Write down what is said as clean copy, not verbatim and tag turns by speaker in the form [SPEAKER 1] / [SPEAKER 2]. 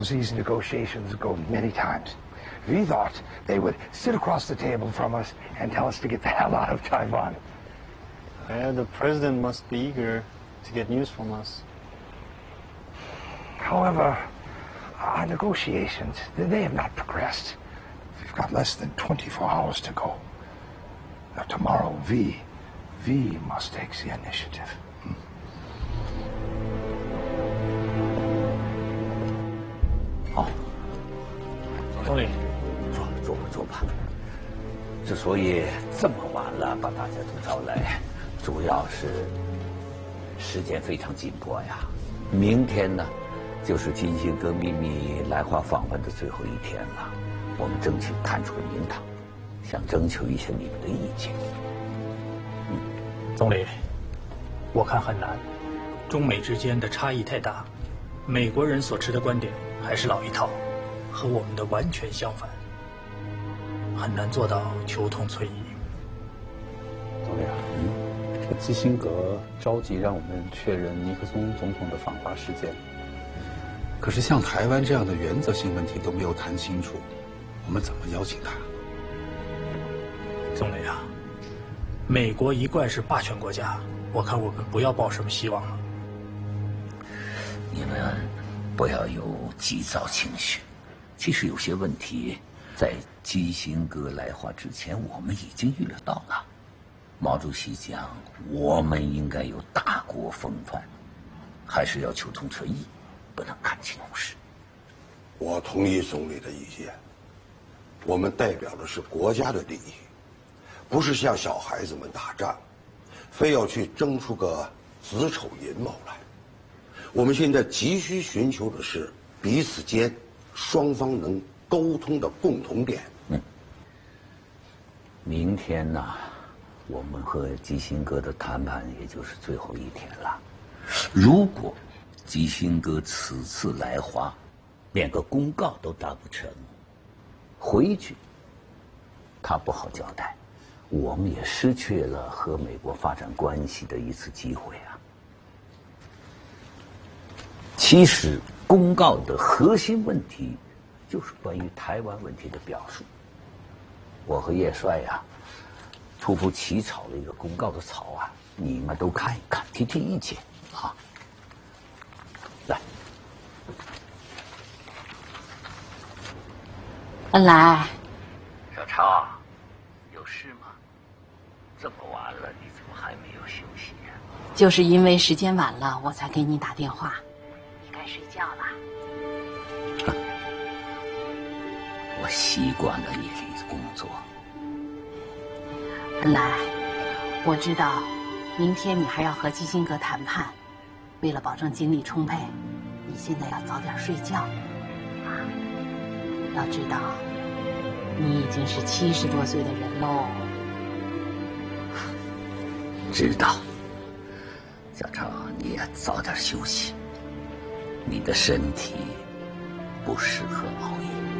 [SPEAKER 1] These negotiations go many times. We thought they would sit across the table from us and tell us to get the hell out of Taiwan.
[SPEAKER 2] The president must be eager to get news from us.
[SPEAKER 1] However, our negotiations, they have not progressed. We've got less than 24 hours to go. Now, tomorrow, V must take the initiative.
[SPEAKER 3] 好，
[SPEAKER 4] 总理，
[SPEAKER 3] 坐吧。之所以这么晚了把大家都招来，主要是时间非常紧迫呀。明天呢，就是基辛格秘密来华访问的最后一天了，我们争取探出个名堂，想征求一下你们的意见。
[SPEAKER 4] 总理，我看很难，中美之间的差异太大，美国人所持的观点还是老一套，和我们的完全相反，很难做到求同存异。
[SPEAKER 5] 总理啊，这个基辛格着急让我们确认尼克松总统的访华时间，
[SPEAKER 6] 可是像台湾这样的原则性问题都没有谈清楚，我们怎么邀请他？
[SPEAKER 4] 总理啊，美国一贯是霸权国家，我看我们不要抱什么希望了。
[SPEAKER 3] 你们不要有急躁情绪。其实有些问题，在基辛格来华之前，我们已经预料到了。毛主席讲，我们应该有大国风范，还是要求同存异，不能看清误事。
[SPEAKER 7] 我同意总理的意见，我们代表的是国家的利益，不是像小孩子们打仗，非要去争出个子丑寅卯来。我们现在急需寻求的是彼此间双方能沟通的共同点。
[SPEAKER 3] 明天呢，我们和基辛格的谈判也就是最后一天了。如果基辛格此次来华，连个公告都达不成，回去他不好交代，我们也失去了和美国发展关系的一次机会啊。其实公告的核心问题就是关于台湾问题的表述。我和叶帅呀，初步起草了一个公告的草案，你们都看一看，提提意见啊。来，
[SPEAKER 8] 恩来，
[SPEAKER 3] 小超，有事吗？这么晚了，你怎么还没有休息呀？
[SPEAKER 8] 就是因为时间晚了，我才给你打电话。你该睡觉了。
[SPEAKER 3] 我习惯了夜里的工作。
[SPEAKER 8] 恩来，我知道，明天你还要和基辛格谈判，为了保证精力充沛，你现在要早点睡觉。啊，要知道，你已经是70多岁的人喽。
[SPEAKER 3] 知道，小超，你要早点休息，你的身体不适合熬夜。